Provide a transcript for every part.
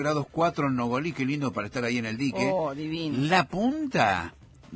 grados 4 en Nogolí, qué lindo para estar ahí en el dique. Oh, divino. La Punta,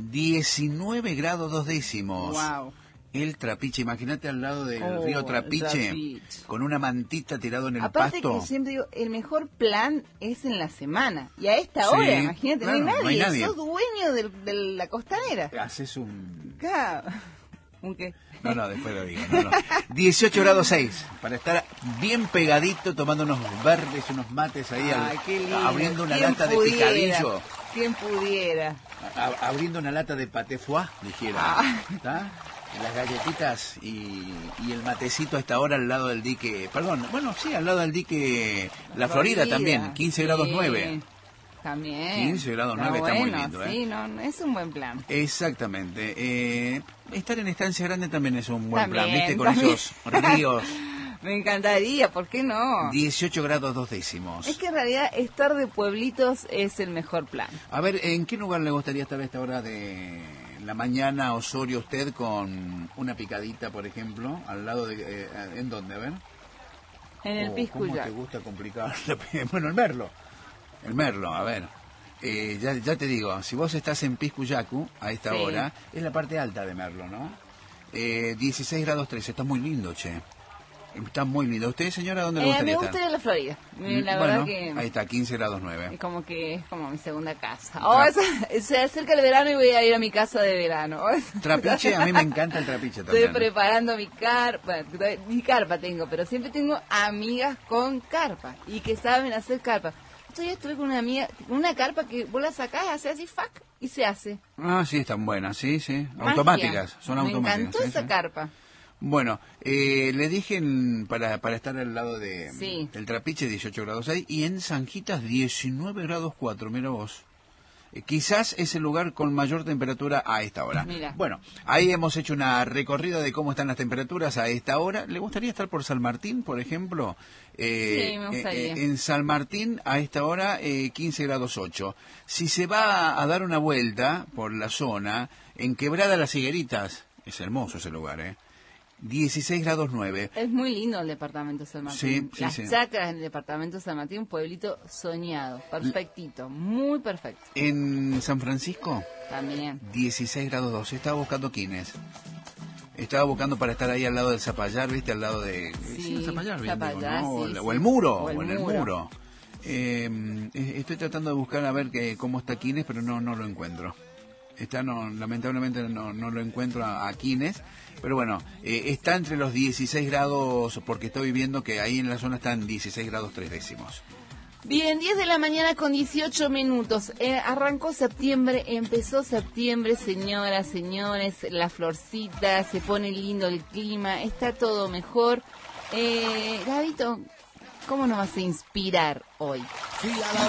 19 grados 2 décimos. Wow. El Trapiche, imagínate al lado del río Trapiche, con una mantita tirado en el Aparte pasto. que siempre digo, el mejor plan es en la semana. Y a esta hora, imagínate, claro, no hay nadie. Sos Sos dueño de la costanera. Haces un... Claro. ¿Un qué? No, después lo digo. No. 18 grados 6, para estar bien pegadito, tomando unos verdes, unos mates ahí, qué lindo. abriendo una lata de picadillo. ¿Quién pudiera? Abriendo una lata de paté foie, dijera. ¿Está? Las galletitas y el matecito a esta hora al lado del dique. Perdón, bueno, sí, al lado del dique La Florida también, 15 grados 9. También. 15 grados 9 está muy lindo, sí, no, es un buen plan. Exactamente. Estar en Estancia Grande también es un buen plan, ¿viste? Con también. esos ríos. Me encantaría, ¿por qué no? 18 grados 2 décimos. Es que en realidad estar de pueblitos es el mejor plan. A ver, ¿en qué lugar le gustaría estar a esta hora de la mañana, Osorio, usted, con una picadita, por ejemplo, al lado de... ¿en dónde? A ver. En el Piscuyacu. ¿Cómo te gusta complicar? Bueno, el Merlo, a ver. Ya te digo, si vos estás en Piscuyacu a esta hora, es la parte alta de Merlo, ¿no? 16 grados 3, está muy lindo, che. Está muy lindo. ¿Usted, señora, dónde le gustaría estar? Me gustaría la Florida. La verdad que... ahí está, 15 grados 9. Es como mi segunda casa. Se acerca el verano y voy a ir a mi casa de verano. Trapiche, a mí me encanta el Trapiche también. Estoy preparando mi carpa. Mi carpa tengo, pero siempre tengo amigas con carpa y que saben hacer carpa. Estuve con una amiga, una carpa que vos la sacás, hace así, y se hace. Ah, sí, están buenas, sí. Magia. Automáticas, son automáticas. Me encantó esa carpa. Bueno, le dije para estar al lado de del Trapiche, 18 grados 6, y en Sanjitas 19 grados 4, mira vos. Quizás es el lugar con mayor temperatura a esta hora. Mira. Bueno, ahí hemos hecho una recorrida de cómo están las temperaturas a esta hora. ¿Le gustaría estar por San Martín, por ejemplo? Sí, me gustaría. En San Martín, a esta hora, 15 grados 8. Si se va a dar una vuelta por la zona, en Quebrada Las Higueritas, es hermoso ese lugar, 16 grados 9. Es muy lindo el departamento de San Martín. Sí, Las chacras del departamento de San Martín, un pueblito soñado, perfectito, muy perfecto. En San Francisco, también 16 grados 2. Estaba buscando Quines. Estaba buscando para estar ahí al lado del Zapallar, ¿viste? Al lado de... Sí, el Zapallar, bien Zapallar, digo, ¿no? sí, O el muro, o en el muro. Estoy tratando de buscar a ver cómo está Quines, pero no lo encuentro. Lamentablemente no lo encuentro a Quines, pero bueno, está entre los 16 grados, porque estoy viendo que ahí en la zona están 16 grados 3 décimos. Bien, 10 de la mañana con 18 minutos. Arrancó septiembre, empezó septiembre, señoras, señores, la florcita, se pone lindo el clima, está todo mejor. Gabito, ¿cómo nos vas a inspirar hoy?